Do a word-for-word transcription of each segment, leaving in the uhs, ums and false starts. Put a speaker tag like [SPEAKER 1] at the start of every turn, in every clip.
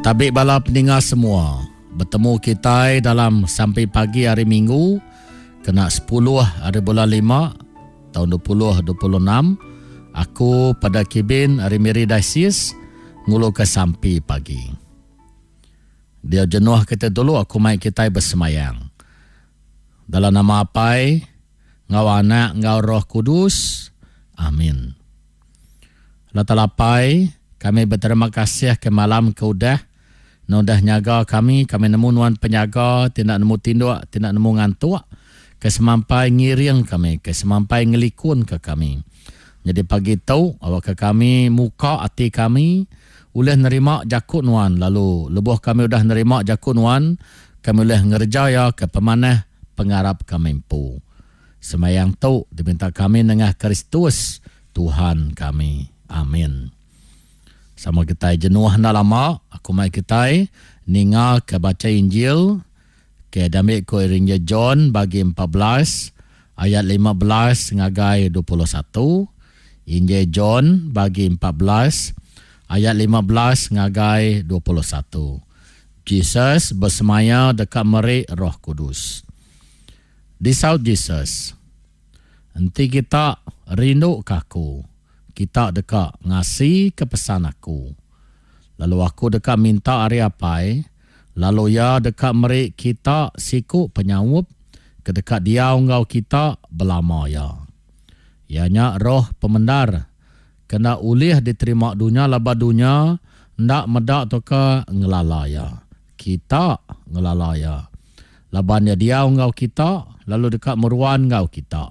[SPEAKER 1] Tabik bala pendengar semua, bertemu kita dalam sampai pagi hari Minggu, kena sepuluh hari bulan lima tahun dua ribu dua puluh enam. Aku pada Kibin hari Miri Diocese ngulu ke sampai pagi. Dia jenuh kita dulu, aku mai kita bersemayang. Dalam nama Apai, ngau anak, ngau Roh Kudus. Amin. Latalapai, kami berterima kasih ke malam ke udah. Nudah nyaga kami, kami nemu nuan penyaga, tidak nemu tinduk, tidak nemu ngantuk. Kesemampai ngiring kami, kesemampai ngelikun ke kami. Jadi pagi tahu awak ke kami, muka hati kami, boleh nerima jakut nuan. Lalu lebuh kami udah nerima jakut nuan, kami boleh ngerjaya ke pemanah pengarap kami empu. Semayang tahu diminta kami dengan Kristus Tuhan kami. Amin. Sama kita jenuh na lama, aku mai kita ninga ke baca Injil ke damik ko Injil John bagi empat belas ayat lima belas ngagai dua puluh satu. Injil John bagi empat belas ayat lima belas ngagai dua puluh satu. Jesus bersemaya dekat merik Roh Kudus. Disau Jesus, nanti kita rindu kaku. Kita dekat ngasih ke pesan aku. Lalu aku dekat minta hari apai. Lalu ya dekat merik kita sikuk penyawup. Ke dekat dia ungau kita belama ya. Ianya roh pemendar. Kena ulih diterima dunia laba dunia. Ndak medak toka ngelala ya. Kita ngelala ya. Labannya dia ungau kita. Lalu dekat meruan ngau kita.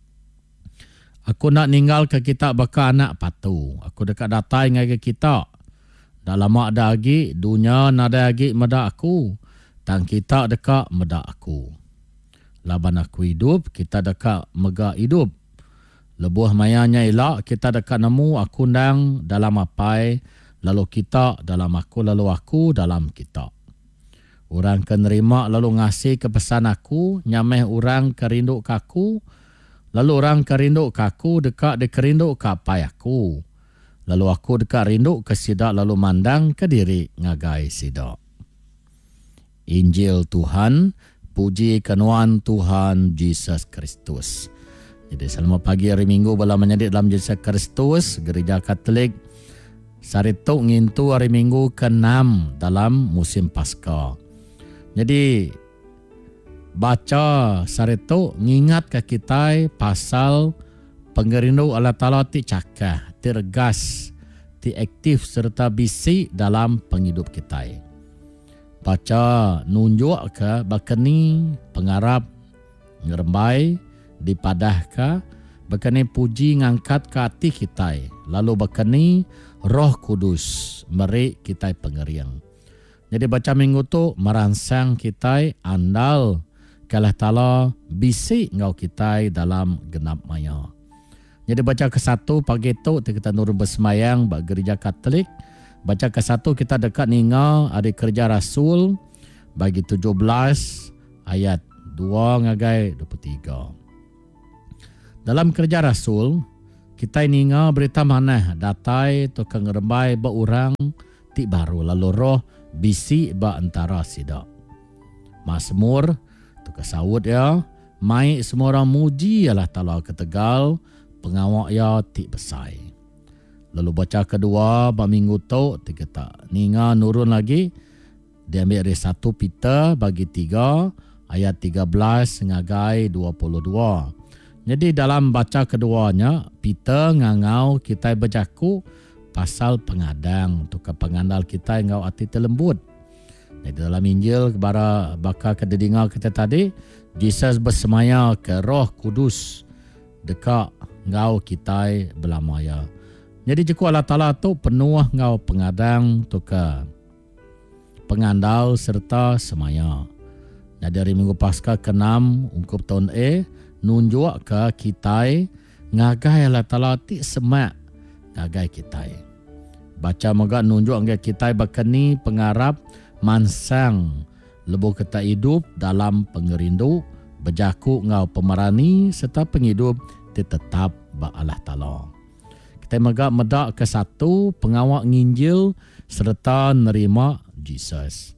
[SPEAKER 1] Aku nak ninggal ke kita baka anak patu. Aku dekat datai ngai ke kita. Dah lama ada lagi, dunia nada lagi meda aku. Tang kita dekat meda aku. Laban aku hidup, kita dekat mega hidup. Lebuh mayanya elak, kita dekat nemu aku ndang dalam apai. Lalu kita dalam aku, lalu aku dalam kita. Orang kenerima lalu ngasih ke pesan aku. Nyameh orang kerinduk kaku. Lalu orang kerinduk kaku dekat dia kerinduk ke apai aku. Lalu aku dekat rinduk ke sidak lalu mandang ke diri ngagai sidak. Injil Tuhan, puji kenuan Tuhan Yesus Kristus. Jadi selama pagi hari Minggu bala menyadik dalam Yesus Kristus, Gereja Katolik sarituk ngintu hari Minggu keenam dalam musim Paskah. Jadi baca saritu ngingat ke kita pasal pengerindu Allah Ta'ala ti cakah, ti regas, ti aktif serta bisi dalam penghidup kita. Baca nunjuk ke bakeni pengarap ngerembai dipadah ke bakeni puji ngangkat ke hati kita. Lalu bakeni Roh Kudus merik kita pengeriang. Jadi baca minggu tu merangsang kita andal kalah Ta'ala bisik ngau kita dalam genap maya. Jadi baca ke satu pagi tu kita nurun bersemayang bagi Gereja Katolik. Baca ke satu kita dekat ninga ada Kerja Rasul bagi tujuh belas ayat dua ngagai dua puluh tiga. Dalam Kerja Rasul kita ninga berita mana datai tu kengerembai beurang ti baru lalu roh bisik ba antara sidak. Mazmur tu kesawut ya, mai semua orang muji Allah Ta'ala ke Tegal, pengawak ya tik besai. Lalu baca kedua, ba minggu tu, tiga tak. Ninga nurun lagi, dia ambil dari satu Peter bagi tiga, ayat tiga belas ngagai dua puluh dua. Jadi dalam baca keduanya, Peter ngangau kita berjaku pasal pengadang, tu ke pengandal kita ngau hati terlembut. Jadi dalam Injil kepada bakal kita dengar kita tadi, Jesus bersemaya ke Roh Kudus dekat ngau kita belamaya. Jadi jika Allah Ta'ala tu penuh ngau pengadang tu ke pengandal serta semaya. Jadi dari Minggu Paskah keenam ungkup tahun A nunjuk ke kita ngagai Allah Ta'ala ti semak ngagai kita. Baca moga nunjuk ngagai kita bakani pengarap mansang lebuh kita hidup dalam pengerindu berjaku ngau pemerani serta penghidup tetap ba Allah Ta'ala. Kita megak medak ke satu pengawak nginjil serta nerima Jesus.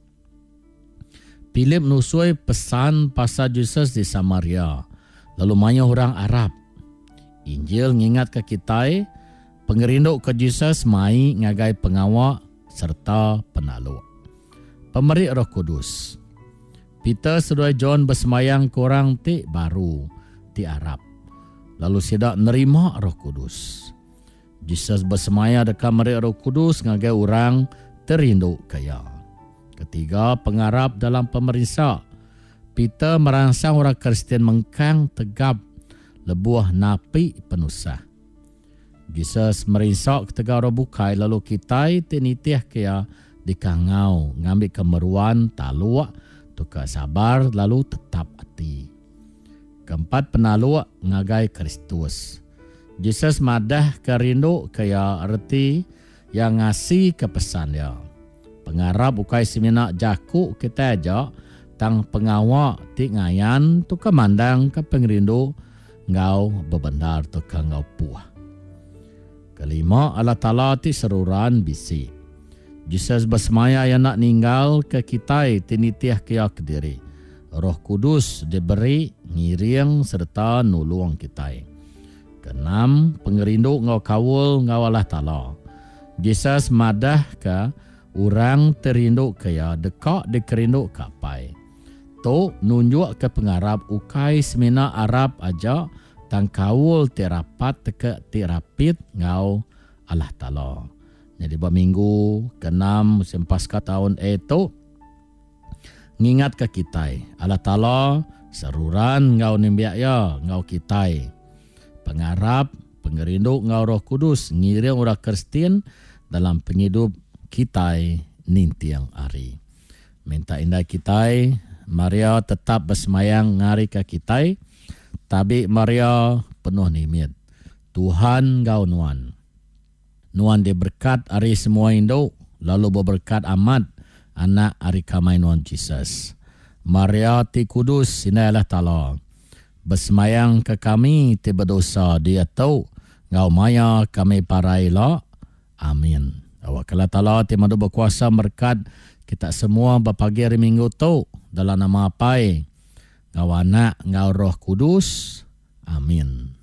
[SPEAKER 1] Philip nusui pesan pasal Jesus di Samaria. Lalu banyak orang Arab. Injil ngingat ke kita, pengerinduk ke Jesus mai ngagai pengawak serta penalu. Pemerik Roh Kudus. Peter sedoi John bersemayang korang ti baru ti Arab. Lalu sidak nerima Roh Kudus. Jesus bersemaya dekat merik Roh Kudus ngagai orang terinduk kaya. Ketiga, pengarap dalam pemerintah. Peter merangsang orang Kristian mengkang tegap lebuah napi penusah. Jesus merinsak ketega orang bukai lalu kita tinitih kaya dikangau ngambil kemeruan taluak tukar sabar lalu tetap hati. Keempat, penaluak ngagai Kristus. Jesus madah kerindu kaya erti yang ngasih kepesan dia. Pengarap ukai seminak jaku kita aja tang pengawak ti ngayan tu kemandang ke pengerindu ngau bebendar tu ke ngau puah. Kelima, Allah Ta'ala ti seruran bisi. Jesus bersemaya yang nak ninggal ke kita tinitiah kaya kediri. Roh Kudus diberi ngiring serta nulung kita. Keenam, pengerindu ngau kawul ngau Allah Ta'ala. Jesus madah ke orang terindu kaya dekak dikerindu kapai. Tu nunjuk ke pengarap ukai semina Arab aja tang kawul terapat teke terapit ngau Allah Ta'ala. Jadi buat minggu keenam musim pasca tahun itu ngingat ke kita. Allah Ta'ala seruran ngau nimbiak ya ngau kita. Pengarap, pengerindu ngau Roh Kudus ngiring orang Kristian dalam penghidup kita nintiang hari. Minta indah kita, Maria tetap bersemayang ngari ke kita, tapi Maria penuh nimit. Tuhan ngau nuan. Nuan dia berkat hari semua Indo, lalu berberkat amat anak hari kamai nuan Jesus. Maria ti kudus inailah Ta'ala. Bersemayang ke kami ti berdosa dia tahu ngau maya kami parailah. Amin. Awak kala Ta'ala ti madu berkuasa berkat kita semua berpagi hari minggu tu dalam nama apa? Ngau anak ngau Roh Kudus. Amin.